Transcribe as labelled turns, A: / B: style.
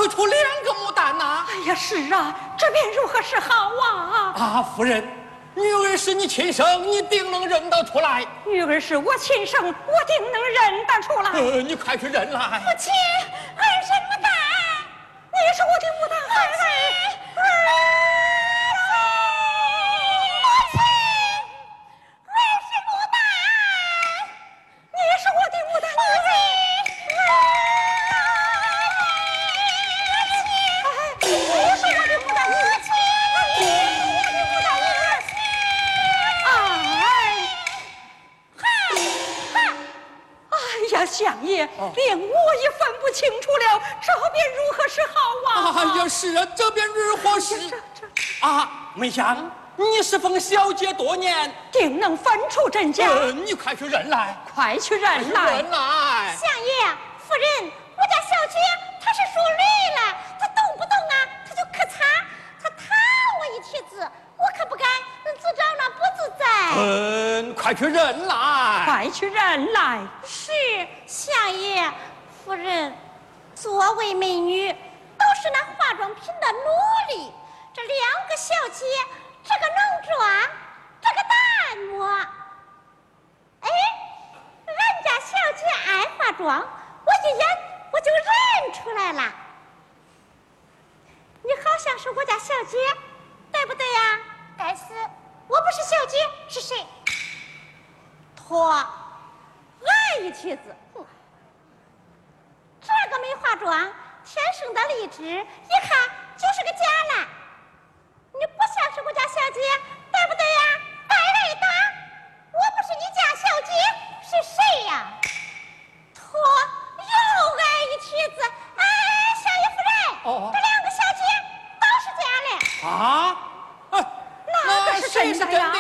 A: 多出2个牡丹呐！
B: 哎呀，是啊，这便如何是好啊？
A: 啊，夫人，女儿是你亲生，你定能认得出来。
B: 女儿是我亲生，我定能认得出来。
A: 你快去认来。
C: 母亲，儿认牡丹。
B: 你是我的牡丹孩儿。相爷，连我也分不清楚了，这便如何是好啊？
A: 哎呀，是啊，这便如何是啊？梅香，你是奉小姐多年，
B: 定能分出真假。
A: 你快去认来，
B: 快去认来！
A: 认来！
C: 相爷，夫人，我家小姐她是属驴了，她动不动啊，她就磕擦，她踏我一蹄子，我可不敢自找那不自在。
A: 快去认来！
B: 快去认来！
C: 是相爷，夫人，作为美女，都是那化妆品的奴隶。这2个小姐，这个浓妆，这个淡抹。哎，俺家小姐爱化妆，我一眼我就认出来了。你好像是我家小姐，对不对呀？该死，我不是小姐，是谁？拖俺一蹄子，哼！这个没化妆，天生的丽质，一看就是个假男。你不像是我家小姐，对不对呀？白来打，我不是你家小姐，是谁呀？拖又挨一蹄子，哎，相爷夫人，这2个小姐都是假的。
A: 啊？
B: 那是真的呀！